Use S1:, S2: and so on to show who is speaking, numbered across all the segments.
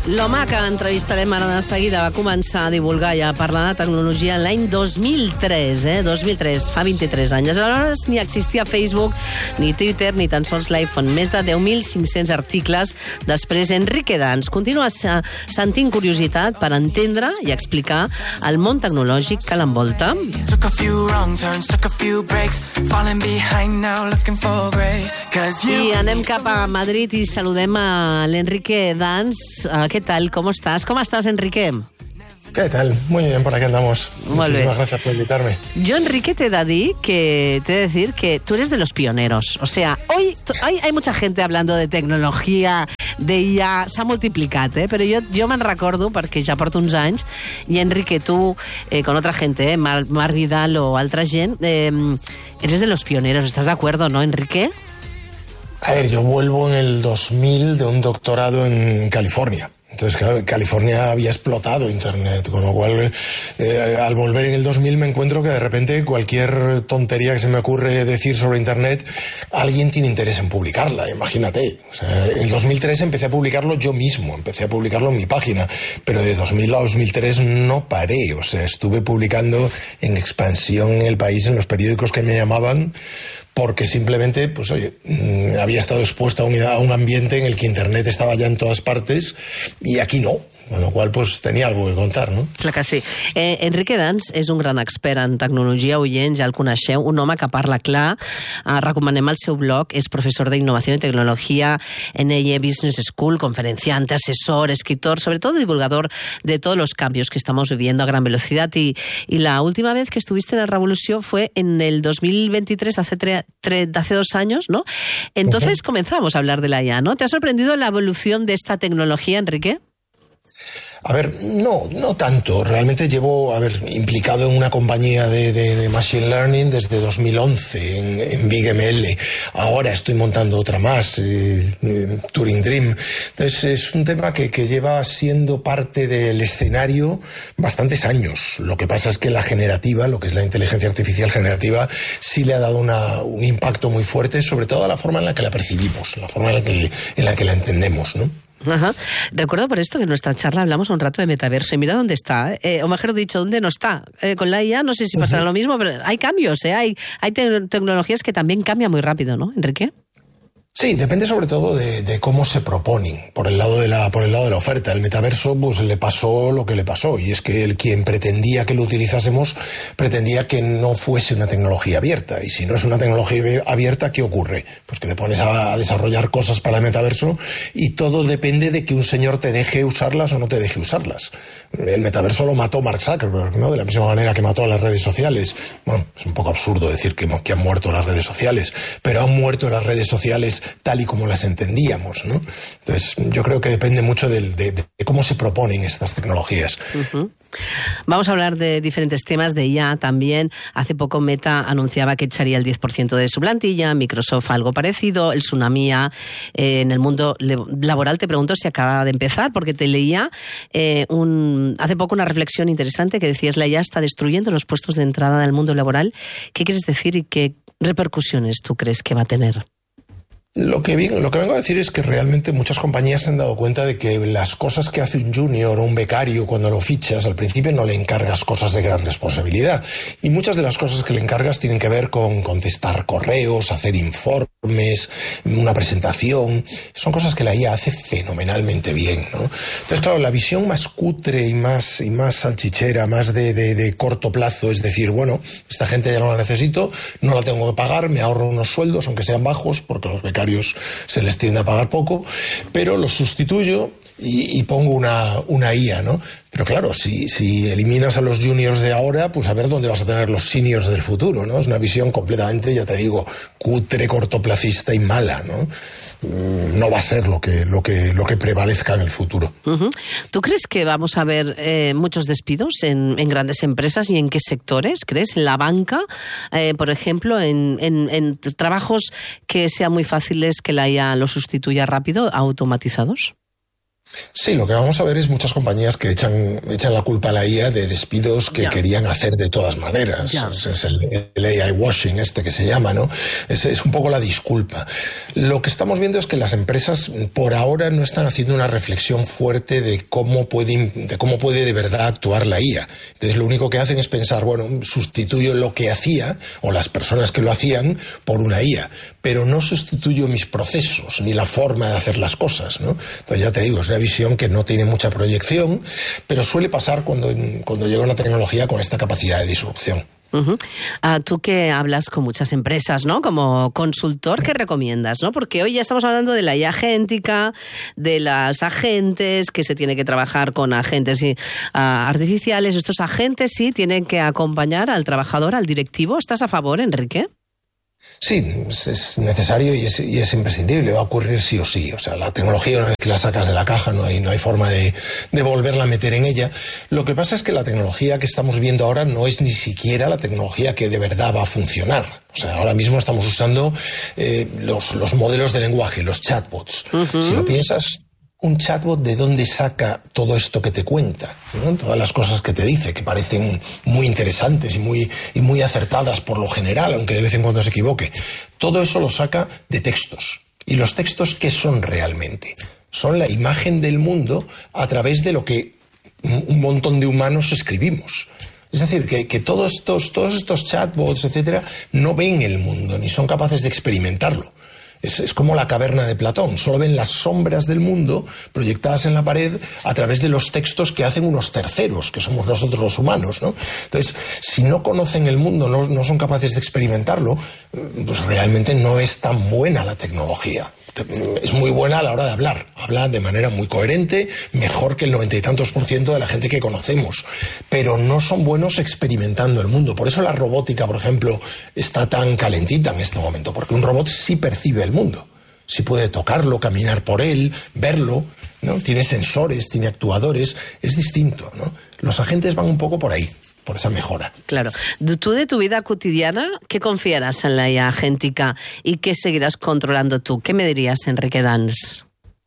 S1: L'home que entrevistarem ara de seguida va començar a divulgar i a parlar de tecnologia l'any 2003, 2003, fa 23 anys. Aleshores ni existia Facebook, ni Twitter, ni tan sols l'iPhone. Més de 10.500 articles. Després, Enrique Dans continua sentint curiositat per entendre i explicar el món tecnològic que l'envolta. I anem cap a Madrid i saludem a l'Enrique Dans. ¿Qué tal? ¿Cómo estás? ¿Cómo estás, Enrique?
S2: ¿Qué tal? Muy bien, por aquí andamos. Muchísimas gracias por invitarme.
S1: Yo, Enrique, te he de decir que tú eres de los pioneros. O sea, hoy hay mucha gente hablando de tecnologia, de IA, s'ha multiplicat, però jo me'n recordo, perquè ja porto uns anys, i Enrique, tú, con otra gente, Mar Vidal o altra gent, eres de los pioneros. ¿Estás de acuerdo, no, Enrique?
S2: A ver, yo vuelvo en el 2000 de un doctorado en California. Entonces, claro, en California había explotado Internet, con lo cual, al volver en el 2000 me encuentro que de repente cualquier tontería que se me ocurre decir sobre Internet, alguien tiene interés en publicarla, imagínate. O sea, en el 2003 empecé a publicarlo yo mismo, empecé a publicarlo en mi página, pero de 2000 a 2003 no paré. O sea, estuve publicando en expansión en el país, en los periódicos que me llamaban, porque simplemente, pues oye, había estado expuesto a un ambiente en el que Internet estava ja en todas partes i aquí no. Con lo qual, pues, tenia algo que contar, no?
S1: Clar que sí. Enrique Dans és un gran expert en tecnologia, oient, ja el coneixeu, un home que parla clar. Recomanem el seu blog, és professor d'innovació i tecnologia en EIE Business School, conferenciante, asesor, escritor, sobre todo divulgador de todos los cambios que estamos viviendo a gran velocidad. Y la última vez que estuviste en la Revolución fue en el 2023, hace 2 años, ¿no? Entonces comenzamos a hablar de la IA, ¿no? ¿Te ha sorprendido la evolución de esta tecnología, Enrique?
S2: A ver, no tanto. Realmente llevo, implicado en una compañía de Machine Learning desde 2011, en BigML. Ahora estoy montando otra más, Turing Dream. Entonces es un tema que lleva siendo parte del escenario bastantes años. Lo que pasa es que la generativa, lo que es la inteligencia artificial generativa, sí le ha dado un impacto muy fuerte, sobre todo a la forma en la que la percibimos, la forma en la que la entendemos, ¿no?
S1: Ajá. Recuerdo por esto que en nuestra charla hablamos un rato de metaverso y mira dónde está, o mejor dicho, dónde no está. Con la IA no sé si pasará lo mismo, pero hay cambios, hay tecnologías que también cambian muy rápido, ¿no, Enrique?
S2: Sí, depende sobre todo de cómo se proponen por el lado de la oferta. El metaverso, pues le pasó lo que le pasó, y es que quien pretendía que lo utilizásemos pretendía que no fuese una tecnología abierta, y si no es una tecnología abierta, ¿qué ocurre? Pues que te pones a desarrollar cosas para el metaverso y todo depende de que un señor te deje usarlas o no te deje usarlas. El metaverso lo mató Mark Zuckerberg, ¿no? De la misma manera que mató a las redes sociales. Bueno, es un poco absurdo decir que han muerto las redes sociales, pero han muerto las redes sociales tal y como las entendíamos, ¿no? Entonces, yo creo que depende mucho de cómo se proponen estas tecnologías.
S1: Uh-huh. Vamos a hablar de diferentes temas de IA también. Hace poco Meta anunciaba que echaría el 10% de su plantilla, Microsoft algo parecido, el tsunami en el mundo laboral. Te pregunto si acaba de empezar, porque te leía hace poco una reflexión interesante que decías: la IA está destruyendo los puestos de entrada del mundo laboral. ¿Qué quieres decir y qué repercusiones tú crees que va a tener?
S2: Lo que vengo a decir es que realmente muchas compañías se han dado cuenta de que las cosas que hace un junior o un becario cuando lo fichas, al principio no le encargas cosas de gran responsabilidad. Y muchas de las cosas que le encargas tienen que ver con contestar correos, hacer informes, una presentación. Son cosas que la IA hace fenomenalmente bien, ¿no? Entonces, claro, la visión más cutre y más salchichera, más de corto plazo, es decir, bueno, esta gente ya no la necesito, no la tengo que pagar, me ahorro unos sueldos, aunque sean bajos, porque los becarios se les tiende a pagar poco, pero los sustituyo y pongo una IA, ¿no? Pero claro, si eliminas a los juniors de ahora, pues a ver dónde vas a tener los seniors del futuro, ¿no? Es una visión completamente, ya te digo, cutre, cortoplacista y mala, ¿no? No va a ser lo que prevalezca en el futuro.
S1: Uh-huh. ¿Tú crees que vamos a ver muchos despidos en grandes empresas y en qué sectores? ¿Crees? ¿En la banca, por ejemplo, en trabajos que sean muy fáciles que la IA los sustituya rápido, automatizados?
S2: Sí, lo que vamos a ver es muchas compañías que echan la culpa a la IA de despidos que querían hacer de todas maneras. Es el AI washing que se llama, ¿no? Es un poco la disculpa. Lo que estamos viendo es que las empresas por ahora no están haciendo una reflexión fuerte de cómo puede de verdad actuar la IA. Entonces lo único que hacen es pensar, bueno, sustituyo lo que hacía o las personas que lo hacían por una IA, pero no sustituyo mis procesos ni la forma de hacer las cosas, ¿no? Entonces ya te digo, es una visión que no tiene mucha proyección, pero suele pasar cuando llega una tecnología con esta capacidad de disrupción.
S1: Uh-huh. Tú que hablas con muchas empresas, ¿no? Como consultor, ¿qué recomiendas, no? Porque hoy ya estamos hablando de la IA agéntica, de los agentes, que se tiene que trabajar con agentes artificiales. Estos agentes sí tienen que acompañar al trabajador, al directivo. ¿Estás a favor, Enrique?
S2: Sí, es necesario y es imprescindible, va a ocurrir sí o sí. O sea, la tecnología, una vez que la sacas de la caja, no hay forma de volverla a meter en ella. Lo que pasa es que la tecnología que estamos viendo ahora no es ni siquiera la tecnología que de verdad va a funcionar. O sea, ahora mismo estamos usando los modelos de lenguaje, los chatbots. Uh-huh. Si lo piensas, un chatbot, ¿de dónde saca todo esto que te cuenta, ¿no? Todas las cosas que te dice, que parecen muy interesantes y muy acertadas por lo general, aunque de vez en cuando se equivoque. Todo eso lo saca de textos. ¿Y los textos qué son realmente? Son la imagen del mundo a través de lo que un montón de humanos escribimos. Es decir, que todos estos chatbots, etcétera, no ven el mundo, ni son capaces de experimentarlo. Es como la caverna de Platón, solo ven las sombras del mundo proyectadas en la pared a través de los textos que hacen unos terceros, que somos nosotros los humanos, ¿no? Entonces, si no conocen el mundo, no son capaces de experimentarlo, pues realmente no es tan buena la tecnología. Es muy buena a la hora de hablar, habla de manera muy coherente, mejor que el 90 y tantos % de la gente que conocemos, pero no son buenos experimentando el mundo. Por eso la robótica, por ejemplo, está tan calentita en este momento, porque un robot sí percibe el mundo, sí puede tocarlo, caminar por él, verlo, ¿no? Tiene sensores, tiene actuadores, es distinto, ¿no? Los agentes van un poco por ahí, por esa mejora.
S1: Claro. Tú de tu vida cotidiana, ¿qué confiarás en la IA agéntica y qué seguirás controlando tú? ¿Qué me dirías, Enrique Dans?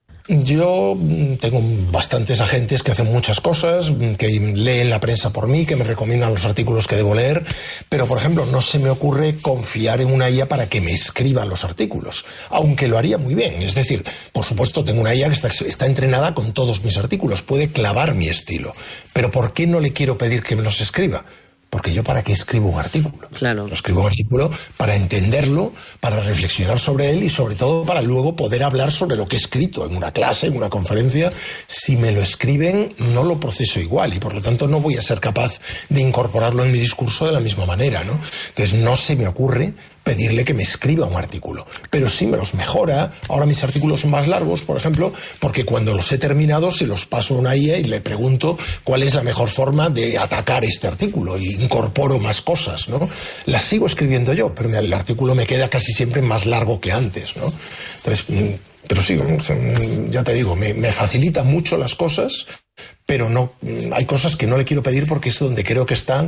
S2: Yo tengo bastantes agentes que hacen muchas cosas, que leen la prensa por mí, que me recomiendan los artículos que debo leer, pero, por ejemplo, no se me ocurre confiar en una IA para que me escriba los artículos, aunque lo haría muy bien. Es decir, por supuesto, tengo una IA que está entrenada con todos mis artículos, puede clavar mi estilo, pero ¿por qué no le quiero pedir que me los escriba? Porque yo, ¿para qué escribo un artículo?
S1: Claro.
S2: Lo escribo un artículo para entenderlo, para reflexionar sobre él y sobre todo para luego poder hablar sobre lo que he escrito en una clase, en una conferencia. Si me lo escriben, no lo proceso igual y por lo tanto no voy a ser capaz de incorporarlo en mi discurso de la misma manera, ¿no? Entonces no se me ocurre pedirle que me escriba un artículo, pero sí me los mejora. Ahora mis artículos son más largos, por ejemplo, porque cuando los he terminado se los paso a una IA y le pregunto cuál es la mejor forma de atacar este artículo y incorporo más cosas, ¿no? Las sigo escribiendo yo, pero el artículo me queda casi siempre más largo que antes, ¿no? Entonces, pero sí, ya te digo, me facilita mucho las cosas, pero no, hay cosas que no le quiero pedir porque es donde creo que está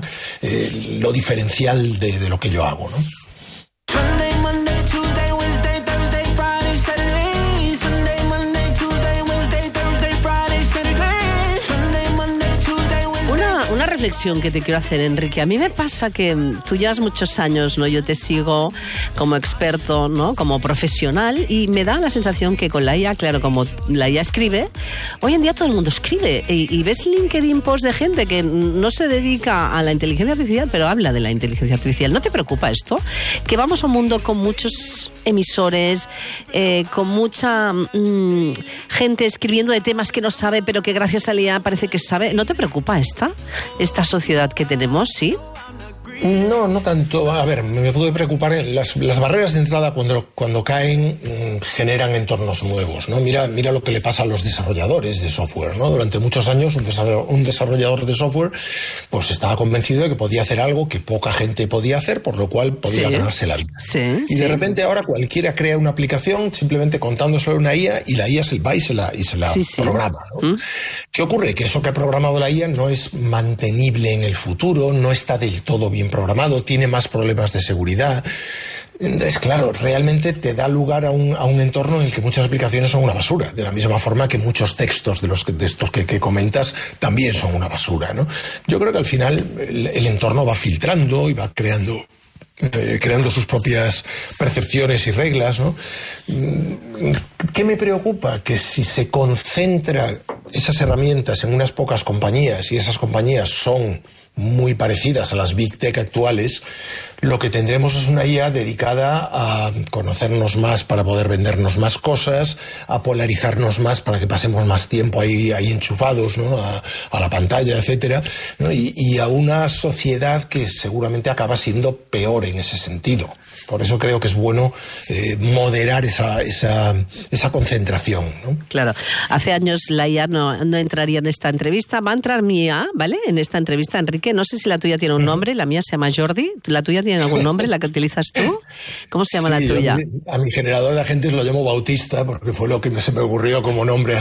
S2: lo diferencial de lo que yo hago, ¿no?
S1: Una reflexión que te quiero hacer, Enrique. A mí me pasa que tú llevas muchos años, ¿no? Yo te sigo como experto, ¿no? Como profesional y me da la sensación que con la IA, claro, como la IA escribe, hoy en día todo el mundo escribe y ves LinkedIn posts de gente que no se dedica a la inteligencia artificial, pero habla de la inteligencia artificial. ¿No te preocupa esto? Que vamos a un mundo con muchos emisores, con mucha gente escribiendo de temas que no sabe, pero que gracias a la IA parece que sabe. ¿No te preocupa esta sociedad que tenemos, sí?
S2: No tanto. A ver, me puede preocupar las barreras de entrada cuando caen generan entornos nuevos, ¿no? Mira lo que le pasa a los desarrolladores de software, ¿no? Durante muchos años un desarrollador de software pues estaba convencido de que podía hacer algo que poca gente podía hacer, por lo cual podía ganarse la vida.
S1: Sí,
S2: y de repente ahora cualquiera crea una aplicación simplemente contándoselo a una IA y la IA va y se la programa, ¿no? ¿Qué ocurre? Que eso que ha programado la IA no es mantenible en el futuro, no está del todo bien programado, tiene más problemas de seguridad. Entonces, claro, realmente te da lugar a un entorno en el que muchas aplicaciones son una basura, de la misma forma que muchos textos de estos que comentas también son una basura, ¿no? Yo creo que al final el entorno va filtrando y va creando sus propias percepciones y reglas, ¿no? ¿Qué me preocupa? Que si se concentran esas herramientas en unas pocas compañías y esas compañías son muy parecidas a las Big Tech actuales, lo que tendremos es una IA dedicada a conocernos más para poder vendernos más cosas, a polarizarnos más para que pasemos más tiempo ahí enchufados, ¿no? a la pantalla, etcétera, ¿no? Y a una sociedad que seguramente acaba siendo peor en ese sentido. Por eso creo que es bueno moderar esa concentración, ¿no?
S1: Claro. Hace años la IA no entraría en esta entrevista. Va a entrar mi IA, ¿vale? En esta entrevista, Enrique. No sé si la tuya tiene un nombre. La mía se llama Jordi. ¿La tuya tiene algún nombre, la que utilizas tú? ¿Cómo se llama la tuya?
S2: A mi generador de agentes lo llamo Bautista, porque fue lo que se me ocurrió como nombre